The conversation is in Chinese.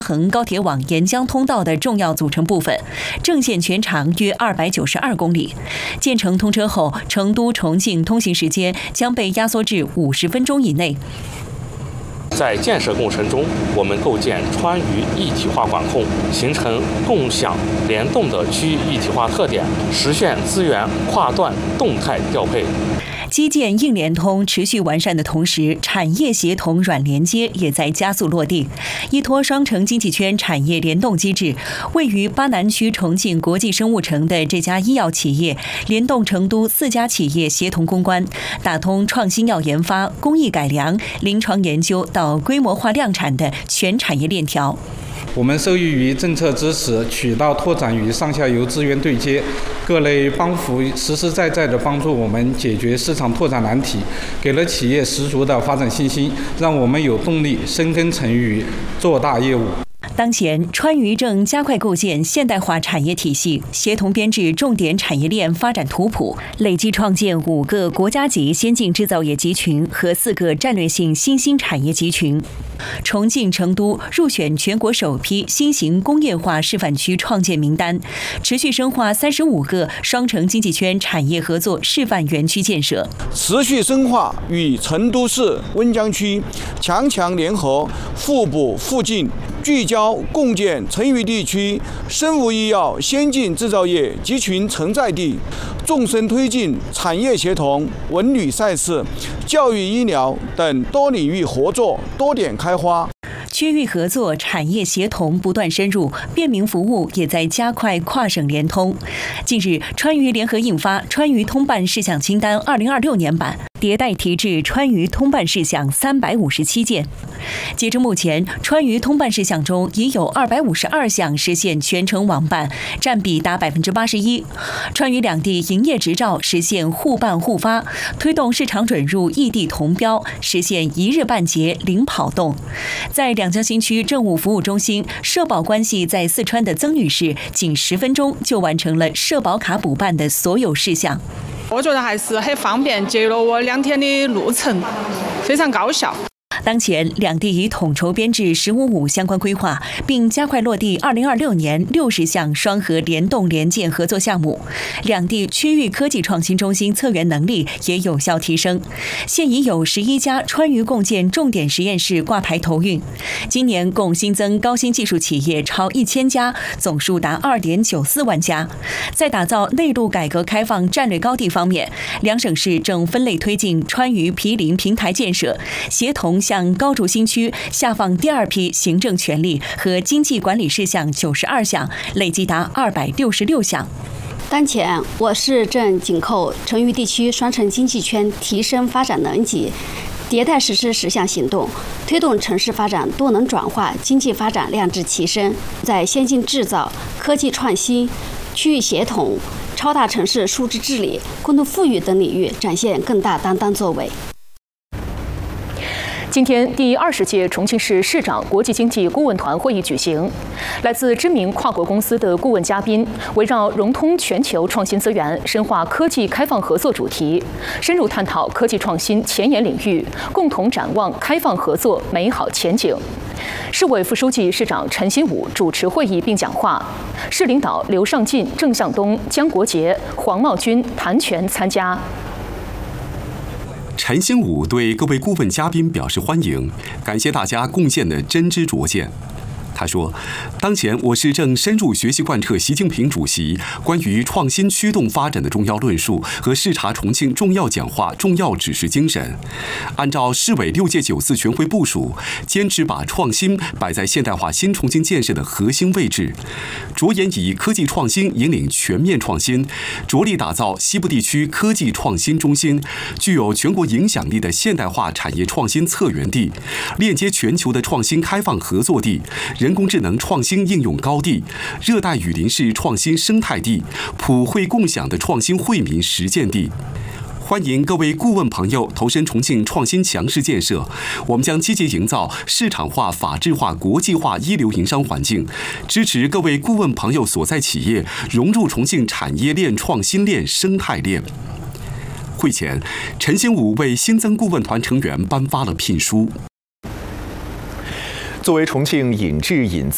横高铁网沿江通道的重要组成部分，正线全长约292公里。建成通车后，成都重庆通行时间将被压缩至50分钟以内。 在建设过程中，我们构建川渝一体化管控，形成共享联动的区域一体化特点，实现资源跨段动态调配。 基建硬联通持续完善的同时，产业协同软连接也在加速落地。依托双城经济圈产业联动机制，位于巴南区重庆国际生物城的这家医药企业，联动成都4家企业协同攻关，打通创新药研发、工艺改良、临床研究到规模化量产的全产业链条。 我们受益于政策支持、渠道拓展与上下游资源对接，各类帮扶实实在在地帮助我们解决市场拓展难题，给了企业十足的发展信心，让我们有动力深耕成渝，做大业务。 当前，川渝正加快构建现代化产业体系，协同编制重点产业链发展图谱，累计创建5个国家级先进制造业集群和4个战略性新兴产业集群。重庆、成都入选全国首批新型工业化示范区创建名单，持续深化35个双城经济圈产业合作示范园区建设， 持续深化与成都市温江区强强联合，互补互进，聚焦共建成渝地区生物医药先进制造业集群承载地，纵深推进产业协同、文旅赛事、教育医疗等多领域合作多点开花。 区域合作、产业协同不断深入，便民服务也在加快跨省联通。近日，川渝联合印发《川渝通办事项清单2026年版》，迭代提至川渝通办事项357件。截至目前，川渝通办事项中已有252项实现全程网办，占比达81%。川渝两地营业执照实现互办互发，推动市场准入异地同标，实现1日办结零跑动。在两江新区政务服务中心，社保关系在四川的曾女士仅10分钟就完成了社保卡补办的所有事项。 我觉得还是很方便，节约了我2天的路程，非常高效。 当前，两地已统筹编制“15+5”相关规划，并加快落地2026年60项双核联动联建合作项目。两地区域科技创新中心策源能力也有效提升，现已有11家川渝共建重点实验室挂牌投运。今年共新增高新技术企业超1000家，总数达2.94万家。在打造内陆改革开放战略高地方面，两省市正分类推进川渝毗邻平台建设，协同向高筑新区下放第2批行政权力和经济管理事项92项，累计达266项。 当前，我市正紧扣成渝地区双城经济圈提升发展能级，迭代实施10项行动，推动城市发展多能转化，经济发展量质齐升，在先进制造、科技创新、区域协同、超大城市数字治理、共同富裕等领域展现更大担当作为。 今天，第20届重庆市市长国际经济顾问团会议举行，来自知名跨国公司的顾问嘉宾围绕融通全球创新资源、深化科技开放合作主题，深入探讨科技创新前沿领域，共同展望开放合作美好前景。市委副书记、市长陈新武主持会议并讲话，市领导刘尚进、郑向东、姜国杰、黄茂军、谭全参加。 陈新武对各位顾问嘉宾表示欢迎，感谢大家贡献的真知灼见。他说，当前我市正深入学习贯彻习近平主席关于创新驱动发展的重要论述和视察重庆重要讲话重要指示精神，按照市委6届9次全会部署，坚持把创新摆在现代化新重庆建设的核心位置，着眼以科技创新引领全面创新，着力打造西部地区科技创新中心，具有全国影响力的现代化产业创新策源地，链接全球的创新开放合作地，人工智能创新应用高地，热带雨林式创新生态地，普惠共享的创新惠民实践地。欢迎各位顾问朋友投身重庆创新强势建设，我们将积极营造市场化、法治化、国际化一流营商环境，支持各位顾问朋友所在企业融入重庆产业链、创新链、生态链。会前，陈新武为新增顾问团成员颁发了聘书。 作为重庆引智引资